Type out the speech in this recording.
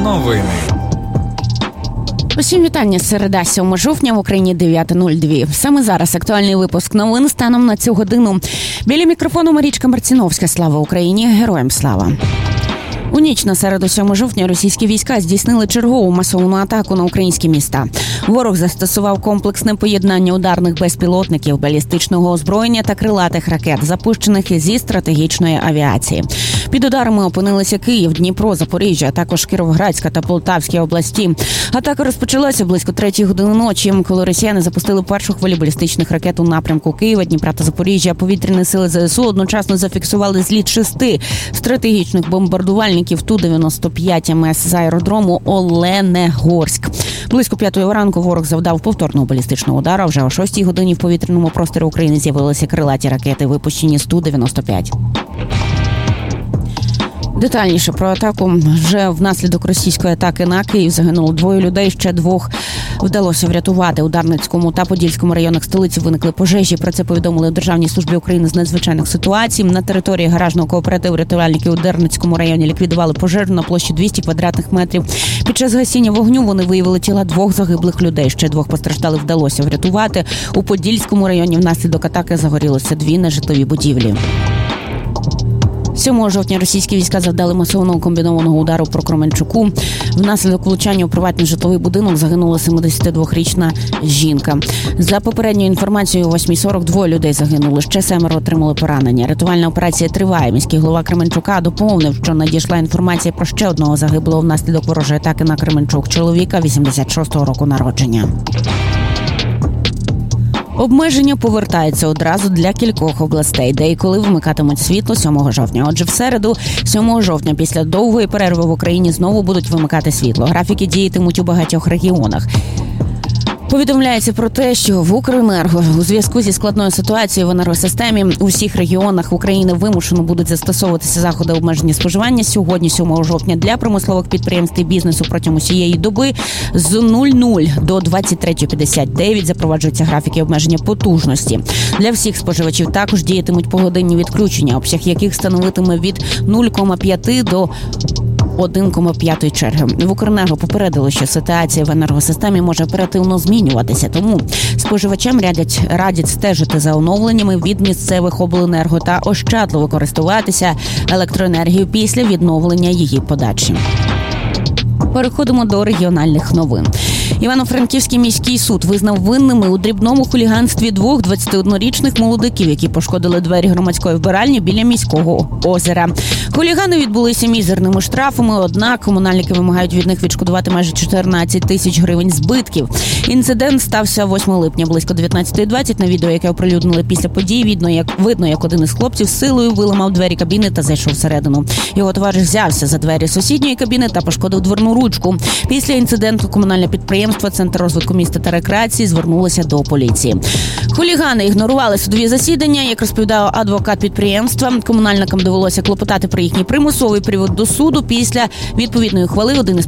Новини. Усім вітання. Середа, 7 жовтня, в Україні 9:02. Саме зараз актуальний випуск новин станом на цю годину. Біля мікрофону Марічка Марціновська. Слава Україні! Героям слава! У ніч на середу 7 жовтня російські війська здійснили чергову масовану атаку на українські міста. Ворог застосував комплексне поєднання ударних безпілотників, балістичного озброєння та крилатих ракет, запущених зі стратегічної авіації. Під ударами опинилися Київ, Дніпро, Запоріжжя, а також Кіровоградська та Полтавська області. Атака розпочалася близько 3 години ночі, коли росіяни запустили першу хвилю балістичних ракет у напрямку Києва, Дніпра та Запоріжжя. Повітряні сили ЗСУ одночасно зафіксували зліт 6 стратегічних бомбардувальників Ту-95 МС з аеродрому Оленегорськ. Близько 5-ї ранку ворог завдав повторного балістичного удару. Вже о 6-й годині в повітряному просторі України з'явилися крилаті ракети, випущені з Ту-95. Детальніше про атаку. Вже внаслідок російської атаки на Київ загинуло 2 людей, ще 2 вдалося врятувати. У Дарницькому та Подільському районах столиці виникли пожежі. Про це повідомили у Державній службі України з надзвичайних ситуацій. На території гаражного кооперативу рятувальники у Дарницькому районі ліквідували пожежу на площі 200 квадратних метрів. Під час гасіння вогню вони виявили тіла 2 загиблих людей. Ще 2 постраждалих вдалося врятувати. У Подільському районі внаслідок атаки загорілося 2 нежитлові будівлі. 7 жовтня російські війська завдали масованого комбінованого удару по Кременчуку. Внаслідок влучання у приватний житловий будинок загинула 72-річна жінка. За попередньою інформацією, о 8:42 людей загинули, ще 7 отримали поранення. Рятувальна операція триває. Міський голова Кременчука доповнив, що надійшла інформація про ще 1 загиблого внаслідок ворожої атаки на Кременчук, чоловіка 86-го року народження. Обмеження повертаються одразу для кількох областей, де і коли вимикатимуть світло 7 жовтня. Отже, в середу, 7 жовтня, після довгої перерви в Україні знову будуть вимикати світло. Графіки діятимуть у багатьох регіонах. Повідомляється про те, що в Укренерго у зв'язку зі складною ситуацією в енергосистемі у всіх регіонах України вимушено будуть застосовуватися заходи обмеження споживання сьогодні, 7 жовтня, для промислових підприємств і бізнесу протягом усієї доби з 00 до 23:59 запроваджуються графіки обмеження потужності. Для всіх споживачів також діятимуть погодинні відключення, обсяг яких становитиме від 0,5 до 1,5 черги. В Укренерго попередили, що ситуація в енергосистемі може оперативно змінюватися, тому споживачам радять стежити за оновленнями від місцевих обленерго та ощадливо користуватися електроенергією після відновлення її подачі. Переходимо до регіональних новин. Івано-Франківський міський суд визнав винними у дрібному хуліганстві 2 21-річних молодиків, які пошкодили двері громадської вбиральні біля міського озера. Хулігани відбулися мізерними штрафами, однак комунальники вимагають від них відшкодувати майже 14 тисяч гривень збитків. Інцидент стався 8 липня близько 19:20. На відео, яке оприлюднили після подій, видно, як один із хлопців силою виламав двері кабіни та зайшов всередину. Його товариш взявся за двері сусідньої кабіни та пошкодив дверну ручку. Після інциденту комунальне підприємство Центр розвитку міста та рекреації звернулося до поліції. Хулігани ігнорували судові засідання. Як розповідав адвокат підприємства, комунальникам довелося клопотати про їхній примусовий привод до суду. Після відповідної ухвали один із